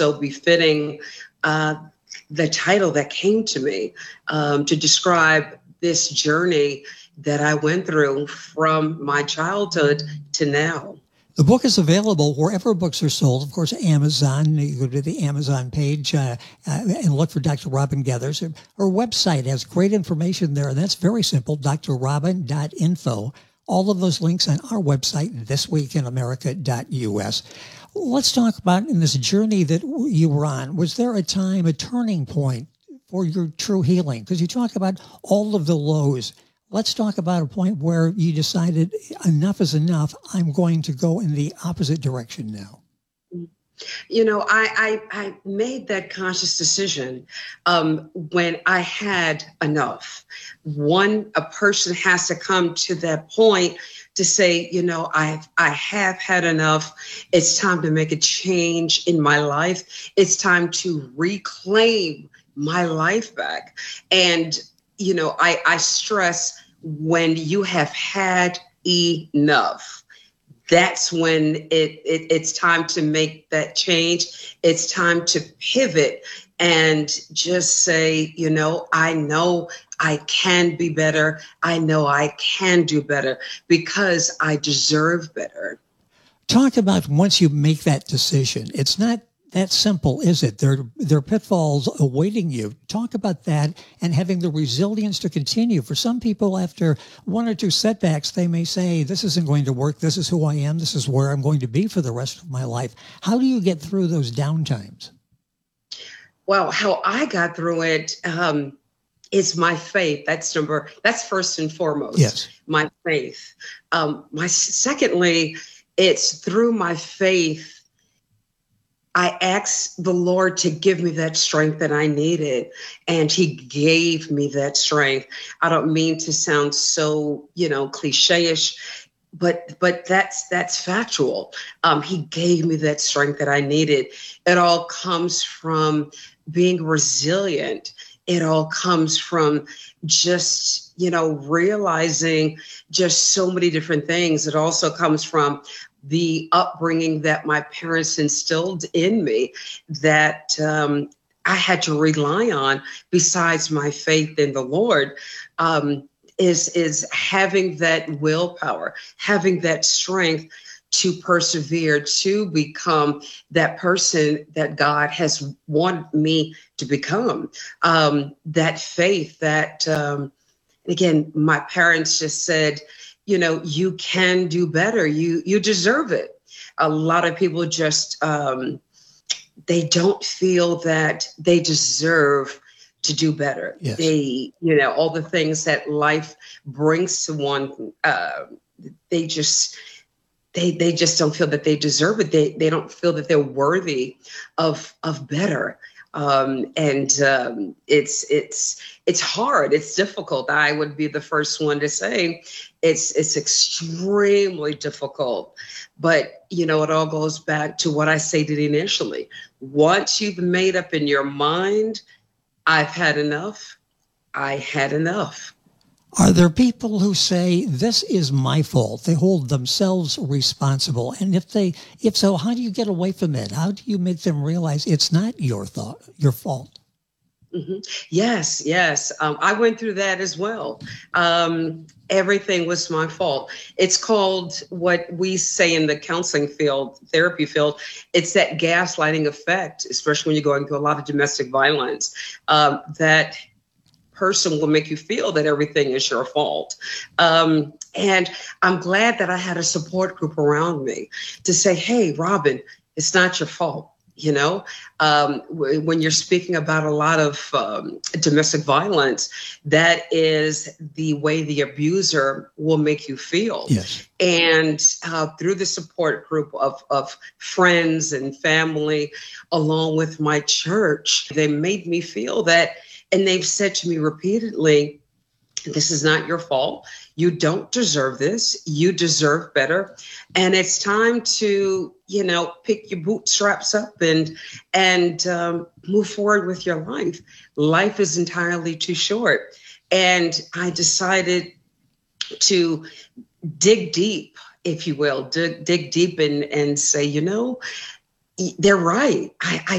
so befitting the title that came to me to describe this journey that I went through from my childhood to now. The book is available wherever books are sold. Of course, Amazon. You go to the Amazon page and look for Dr. Robin Geathers. Her website has great information there, and that's very simple, drrobin.info. All of those links on our website, thisweekinamerica.us. Let's talk about in this journey that you were on. Was there a time, a turning point for your true healing? Because you talk about all of the lows. Let's talk about a point where you decided enough is enough. I'm going to go in the opposite direction now. You know, I made that conscious decision when I had enough. A person has to come to that point to say, you know, I have had enough. It's time to make a change in my life. It's time to reclaim my life back. And, you know, I stress when you have had enough, that's when it's time to make that change. It's time to pivot and just say, you know I can be better. I know I can do better because I deserve better. Talk about once you make that decision. It's not that simple, is it? There are pitfalls awaiting you. Talk about that and having the resilience to continue. For some people, after one or two setbacks, they may say, this isn't going to work. This is who I am. This is where I'm going to be for the rest of my life. How do you get through those downtimes? Well, how I got through it is my faith. That's first and foremost. Yes. My faith. Secondly, it's through my faith I asked the Lord to give me that strength that I needed, and he gave me that strength. I don't mean to sound so, cliche-ish, but that's factual. He gave me that strength that I needed. It all comes from being resilient. It all comes from just, realizing just so many different things. It also comes from the upbringing that my parents instilled in me that I had to rely on besides my faith in the Lord, is having that willpower, having that strength to persevere, to become that person that God has wanted me to become. That faith that, again, my parents just said, you can do better. You deserve it. A lot of people just, they don't feel that they deserve to do better. Yes. They, all the things that life brings to one, they just don't feel that they deserve it. They don't feel that they're worthy of better. It's hard. It's difficult. I would be the first one to say it's extremely difficult. But, it all goes back to what I stated initially. Once you've made up in your mind, I've had enough, I had enough. Are there people who say, this is my fault? They hold themselves responsible. And if so, how do you get away from it? How do you make them realize it's not your fault? Mm-hmm. Yes. I went through that as well. Everything was my fault. It's called what we say in the counseling field, therapy field. It's that gaslighting effect, especially when you're going through a lot of domestic violence, that person will make you feel that everything is your fault. And I'm glad that I had a support group around me to say, hey, Robin, it's not your fault. When you're speaking about a lot of domestic violence, that is the way the abuser will make you feel. Yes. And through the support group of friends and family, along with my church, they made me feel that. And they've said to me repeatedly, this is not your fault. You don't deserve this. You deserve better. And it's time to, pick your bootstraps up and move forward with your life. Life is entirely too short. And I decided to dig deep, if you will, dig deep and say, they're right. I